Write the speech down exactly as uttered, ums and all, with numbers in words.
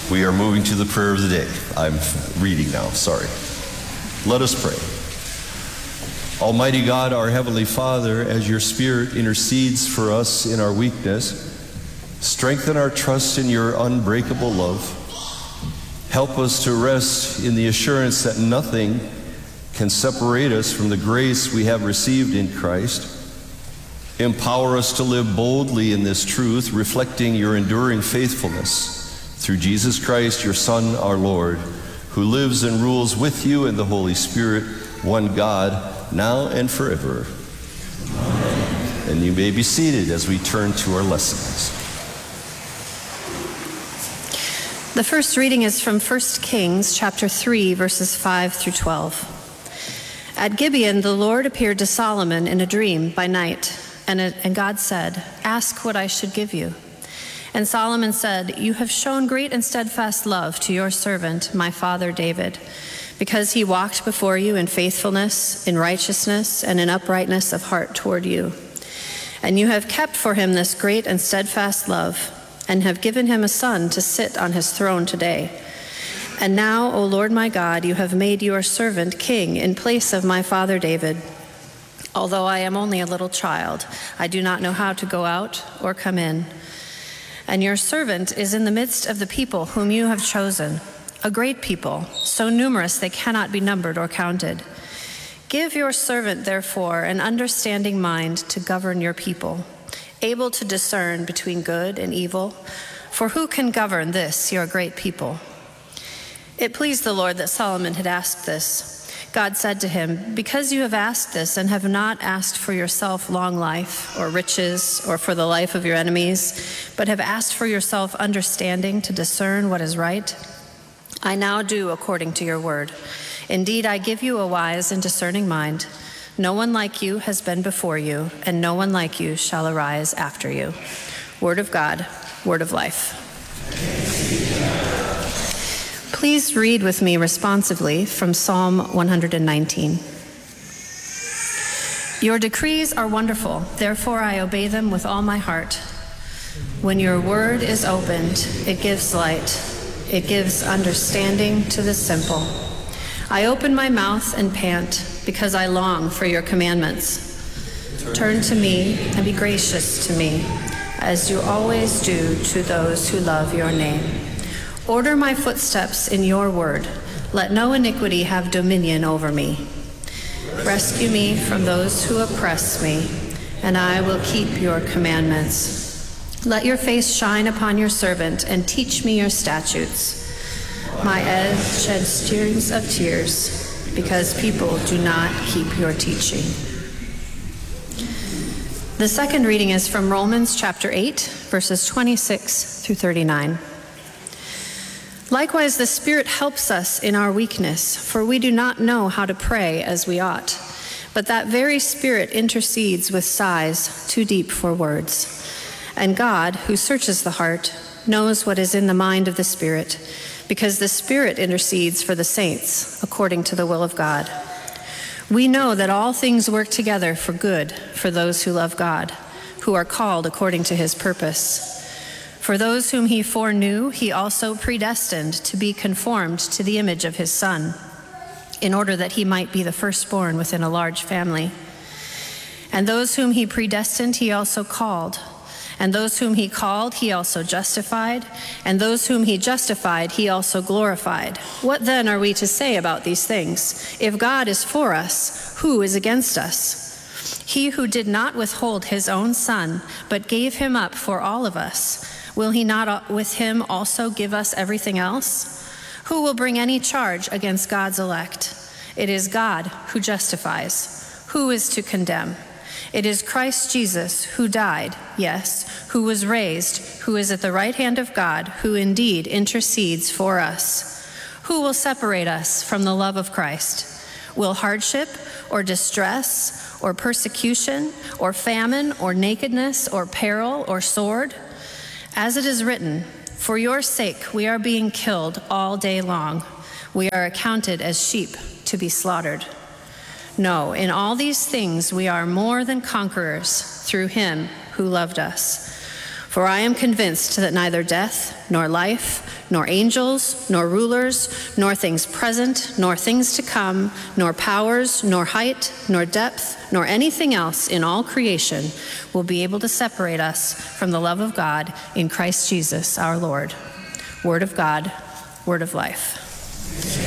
We are moving to the prayer of the day. I'm reading now, sorry. Let us pray. Almighty God, our Heavenly Father, as your Spirit intercedes for us in our weakness, strengthen our trust in your unbreakable love. Help us to rest in the assurance that nothing can separate us from the grace we have received in Christ. Empower us to live boldly in this truth, reflecting your enduring faithfulness through Jesus Christ, your Son, our Lord, who lives and rules with you in the Holy Spirit, one God, now and forever. Amen. And you may be seated as we turn to our lessons. The first reading is from First Kings chapter three, verses five through twelve. At Gibeon, the Lord appeared to Solomon in a dream by night, and, it, and God said, "Ask what I should give you." And Solomon said, "You have shown great and steadfast love to your servant, my father David, because he walked before you in faithfulness, in righteousness, and in uprightness of heart toward you. And you have kept for him this great and steadfast love, and have given him a son to sit on his throne today. And now, O Lord my God, you have made your servant king in place of my father David. Although I am only a little child, I do not know how to go out or come in. And your servant is in the midst of the people whom you have chosen, a great people, so numerous they cannot be numbered or counted. Give your servant, therefore, an understanding mind to govern your people, able to discern between good and evil. For who can govern this, your great people?" It pleased the Lord that Solomon had asked this. God said to him, "Because you have asked this and have not asked for yourself long life or riches or for the life of your enemies, but have asked for yourself understanding to discern what is right, I now do according to your word. Indeed, I give you a wise and discerning mind. No one like you has been before you, and no one like you shall arise after you." Word of God, word of life. Please read with me responsively from Psalm one hundred nineteen. Your decrees are wonderful, therefore I obey them with all my heart. When your word is opened, it gives light. It gives understanding to the simple. I open my mouth and pant because I long for your commandments. Turn to me and be gracious to me, as you always do to those who love your name. Order my footsteps in your word. Let no iniquity have dominion over me. Rescue me from those who oppress me, and I will keep your commandments. Let your face shine upon your servant and teach me your statutes. My eyes shed streams of tears because people do not keep your teaching. The second reading is from Romans chapter eight, verses twenty-six through thirty-nine. Likewise, the Spirit helps us in our weakness, for we do not know how to pray as we ought. But that very Spirit intercedes with sighs too deep for words. And God, who searches the heart, knows what is in the mind of the Spirit, because the Spirit intercedes for the saints according to the will of God. We know that all things work together for good for those who love God, who are called according to his purpose. For those whom he foreknew, he also predestined to be conformed to the image of his Son, in order that he might be the firstborn within a large family. And those whom he predestined, he also called. And those whom he called, he also justified. And those whom he justified, he also glorified. What then are we to say about these things? If God is for us, who is against us? He who did not withhold his own Son, but gave him up for all of us, will he not with him also give us everything else? Who will bring any charge against God's elect? It is God who justifies. Who is to condemn? It is Christ Jesus who died, yes, who was raised, who is at the right hand of God, who indeed intercedes for us. Who will separate us from the love of Christ? Will hardship or distress or persecution or famine or nakedness or peril or sword? As it is written, for your sake we are being killed all day long. We are accounted as sheep to be slaughtered. No, in all these things we are more than conquerors through him who loved us. For I am convinced that neither death, nor life, nor angels, nor rulers, nor things present, nor things to come, nor powers, nor height, nor depth, nor anything else in all creation will be able to separate us from the love of God in Christ Jesus our Lord. Word of God, word of life.